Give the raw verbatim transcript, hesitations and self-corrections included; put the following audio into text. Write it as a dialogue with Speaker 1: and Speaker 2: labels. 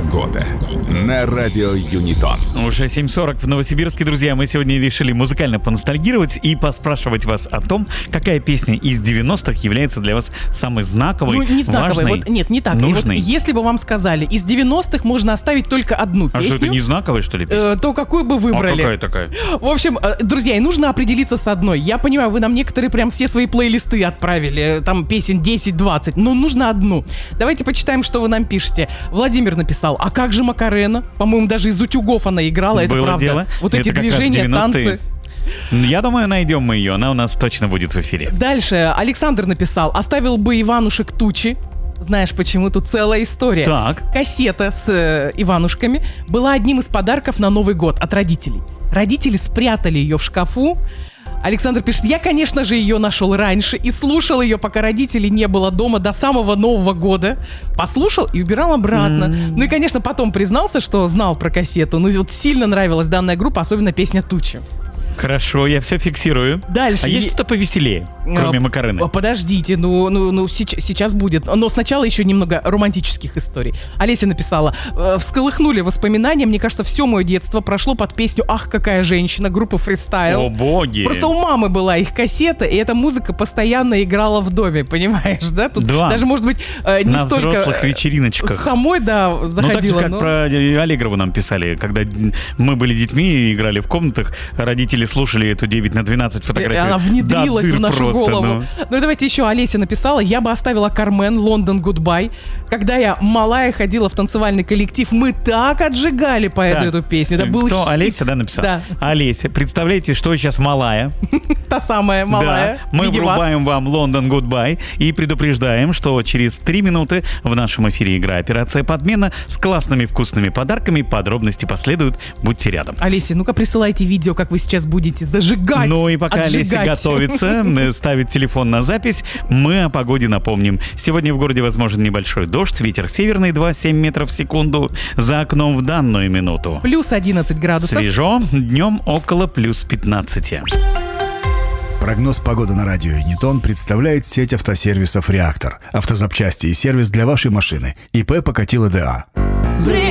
Speaker 1: Погода на радио Юнитон.
Speaker 2: Уже семь сорок в Новосибирске, друзья. Мы сегодня решили музыкально поностальгировать и поспрашивать вас о том, какая песня из девяностых является для вас самой знаковой,
Speaker 3: ну, не знаковой,
Speaker 2: важной,
Speaker 3: вот, нет, не так.
Speaker 2: нужной.
Speaker 3: Вот, если бы вам сказали, из девяностых можно оставить только одну
Speaker 2: А
Speaker 3: песню.
Speaker 2: что, это не знаковая, что ли, песня?
Speaker 3: Э, то какую бы выбрали?
Speaker 2: А какая такая?
Speaker 3: В общем, э, друзья, и нужно определиться с одной. Я понимаю, вы нам некоторые прям все свои плейлисты отправили, там песен десять-двадцать, но нужно одну. Давайте почитаем, что вы нам пишете. Владимир написал: а как же Макарена? По-моему, даже из утюгов она играла, это
Speaker 2: Было
Speaker 3: правда.
Speaker 2: дело.
Speaker 3: Вот
Speaker 2: Это
Speaker 3: эти
Speaker 2: как раз
Speaker 3: движения,
Speaker 2: девяностые.
Speaker 3: танцы.
Speaker 2: Я думаю, найдем мы ее, она у нас точно будет в эфире.
Speaker 3: Дальше Александр написал: оставил бы Иванушек тучи. Знаешь, почему? Тут целая история.
Speaker 2: Так.
Speaker 3: Кассета с э, Иванушками была одним из подарков на Новый год от родителей. Родители спрятали ее в шкафу. Александр пишет: я, конечно же, ее нашел раньше и слушал ее, пока родителей не было дома, до самого Нового года. Послушал и убирал обратно. Mm. Ну и, конечно, потом признался, что знал про кассету. Ну и вот сильно нравилась данная группа, особенно песня «Тучи».
Speaker 2: Хорошо, я все фиксирую.
Speaker 3: Дальше.
Speaker 2: А есть что-то повеселее, кроме
Speaker 3: а,
Speaker 2: Макарены?
Speaker 3: Подождите, ну, ну, ну сейчас, сейчас будет. Но сначала еще немного романтических историй. Олеся написала: всколыхнули воспоминания. Мне кажется, все мое детство прошло под песню «Ах, какая женщина» группы «Фристайл».
Speaker 2: О, боги!
Speaker 3: Просто у мамы была их кассета, и эта музыка постоянно играла в доме, понимаешь, да? Тут
Speaker 2: да.
Speaker 3: даже, может быть, не
Speaker 2: на
Speaker 3: столько
Speaker 2: взрослых вечериночках.
Speaker 3: Самой, да, заходила.
Speaker 2: Ну, так же, как
Speaker 3: но...
Speaker 2: про Аллегрову нам писали, когда мы были детьми и играли в комнатах, родители слушали эту девять на двенадцать фотографию.
Speaker 3: Она внедрилась в нашу
Speaker 2: просто,
Speaker 3: голову.
Speaker 2: Ну.
Speaker 3: ну и давайте еще Олеся написала: я бы оставила Кармен, Лондон, Гудбай. Когда я малая ходила в танцевальный коллектив, мы так отжигали по
Speaker 2: да.
Speaker 3: эту песню. Это был
Speaker 2: Кто?
Speaker 3: хит.
Speaker 2: Олеся, да, написала?
Speaker 3: Да.
Speaker 2: Олеся, представляете, что сейчас малая?
Speaker 3: Та самая малая.
Speaker 2: Да. Мы врубаем вам Лондон Гудбай и предупреждаем, что через три минуты в нашем эфире игра «Операция Подмена» с классными вкусными подарками. Подробности последуют. Будьте рядом.
Speaker 3: Олеся, ну-ка присылайте видео, как вы сейчас будете зажигать.
Speaker 2: Ну и пока
Speaker 3: отжигать.
Speaker 2: Олеся готовится, ставит телефон на запись, мы о погоде напомним. Сегодня в городе возможен небольшой дождь, ветер северный два целых семь десятых метров в секунду, за окном в данную минуту.
Speaker 3: Плюс одиннадцать градусов.
Speaker 2: Свежо, днем около плюс пятнадцать.
Speaker 4: Прогноз погоды на радио Юнитон представляет сеть автосервисов «Реактор». Автозапчасти и сервис для вашей машины. ИП Покатило ДА.